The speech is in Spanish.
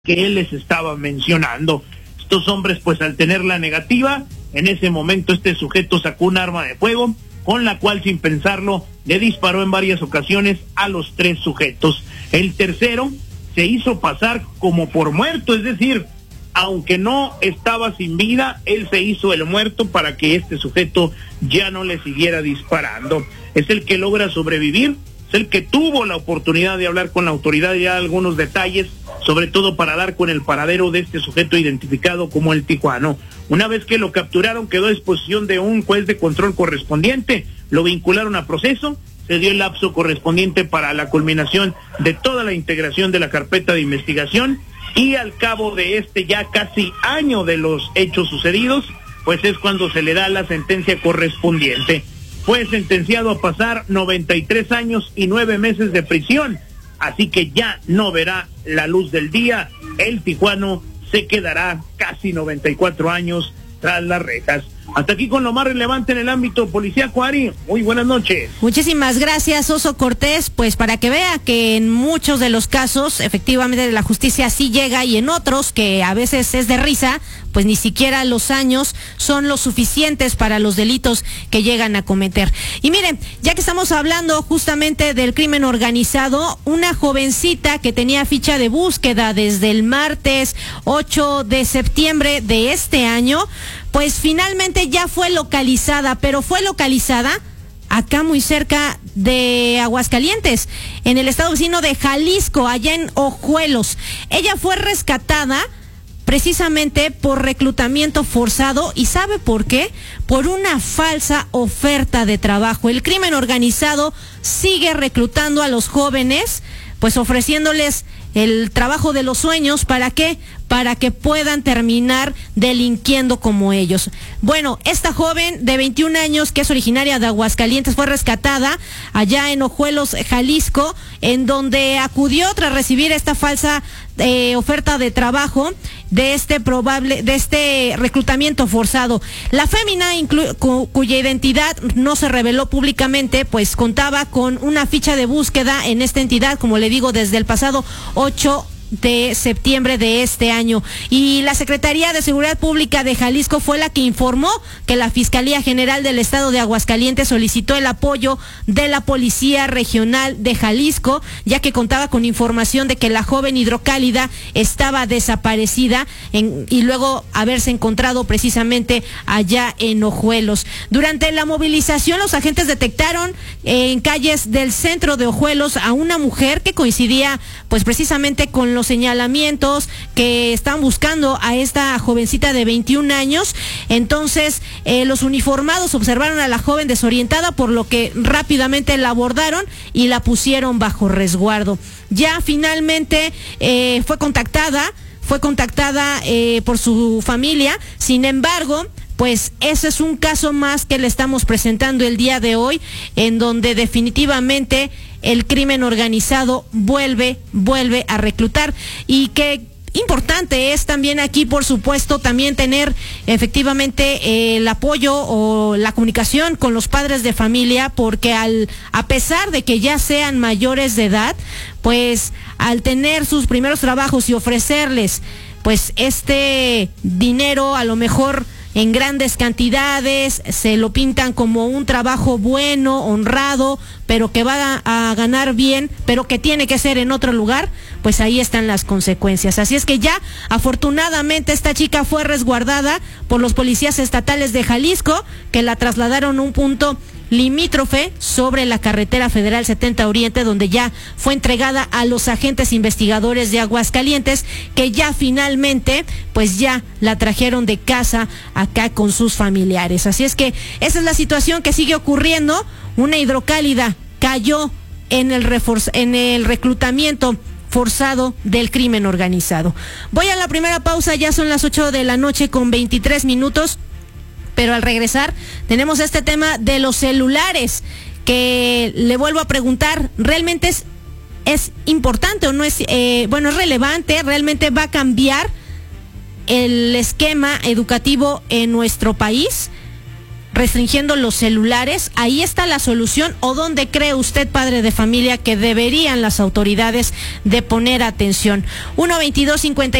que él les estaba mencionando. Estos hombres, pues al tener la negativa, en ese momento este sujeto sacó un arma de fuego, con la cual sin pensarlo le disparó en varias ocasiones a los tres sujetos. El tercero se hizo pasar como por muerto, es decir, aunque no estaba sin vida, él se hizo el muerto para que este sujeto ya no le siguiera disparando. Es el que logra sobrevivir, es el que tuvo la oportunidad de hablar con la autoridad y dar algunos detalles, sobre todo para dar con el paradero de este sujeto identificado como el tijuano. Una vez que lo capturaron, quedó a disposición de un juez de control correspondiente, lo vincularon a proceso, se dio el lapso correspondiente para la culminación de toda la integración de la carpeta de investigación, y al cabo de este ya casi año de los hechos sucedidos, pues es cuando se le da la sentencia correspondiente. Fue sentenciado a pasar 93 años y 9 meses de prisión, así que ya no verá la luz del día. El tijuano se quedará casi 94 años tras las rejas. Hasta aquí con lo más relevante en el ámbito policíaco, Ari. Muy buenas noches. Muchísimas gracias, Oso Cortés, pues para que vea que en muchos de los casos efectivamente la justicia sí llega, y en otros que a veces es de risa, pues ni siquiera los años son lo suficientes para los delitos que llegan a cometer. Y miren, ya que estamos hablando justamente del crimen organizado, una jovencita que tenía ficha de búsqueda desde el martes 8 de septiembre de este año, pues finalmente ya fue localizada, pero fue localizada acá muy cerca de Aguascalientes, en el estado vecino de Jalisco, allá en Ojuelos. Ella fue rescatada precisamente por reclutamiento forzado, ¿y sabe por qué? Por una falsa oferta de trabajo. El crimen organizado sigue reclutando a los jóvenes, pues ofreciéndoles el trabajo de los sueños. ¿Para qué? Para que puedan terminar delinquiendo como ellos. Bueno, esta joven de 21 años, que es originaria de Aguascalientes, fue rescatada allá en Ojuelos, Jalisco, en donde acudió tras recibir esta falsa oferta de trabajo de este reclutamiento forzado. La fémina, cuya identidad no se reveló públicamente, pues contaba con una ficha de búsqueda en esta entidad, como le digo, desde el pasado 8 de septiembre de este año, y la Secretaría de Seguridad Pública de Jalisco fue la que informó que la Fiscalía General del Estado de Aguascalientes solicitó el apoyo de la Policía Regional de Jalisco, ya que contaba con información de que la joven hidrocálida estaba desaparecida y luego haberse encontrado precisamente allá en Ojuelos. Durante la movilización, los agentes detectaron en calles del centro de Ojuelos a una mujer que coincidía pues precisamente con los señalamientos que están buscando a esta jovencita de 21 años. Entonces, los uniformados observaron a la joven desorientada, por lo que rápidamente la abordaron y la pusieron bajo resguardo. Ya finalmente fue contactada por su familia. Sin embargo, pues ese es un caso más que le estamos presentando el día de hoy, en donde definitivamente el crimen organizado vuelve a reclutar. Y qué importante es también aquí, por supuesto, también tener efectivamente el apoyo o la comunicación con los padres de familia, porque a pesar de que ya sean mayores de edad, pues al tener sus primeros trabajos y ofrecerles pues este dinero, a lo mejor en grandes cantidades, se lo pintan como un trabajo bueno, honrado, pero que va a ganar bien, pero que tiene que ser en otro lugar, pues ahí están las consecuencias. Así es que ya, afortunadamente, esta chica fue resguardada por los policías estatales de Jalisco, que la trasladaron a un punto limítrofe sobre la carretera federal 70 Oriente, donde ya fue entregada a los agentes investigadores de Aguascalientes, que ya finalmente pues ya la trajeron de casa acá con sus familiares. Así es que esa es la situación que sigue ocurriendo. Una hidrocálida cayó en el reclutamiento forzado del crimen organizado. Voy a la primera pausa, ya son las 8 de la noche con 23 minutos. Pero al regresar tenemos este tema de los celulares, que le vuelvo a preguntar, ¿realmente es importante o no es, es relevante? ¿Realmente va a cambiar el esquema educativo en nuestro país? restringiendo los celulares? ¿Ahí está la solución o dónde cree usted, padre de familia, que deberían las autoridades de poner atención? 1-22-50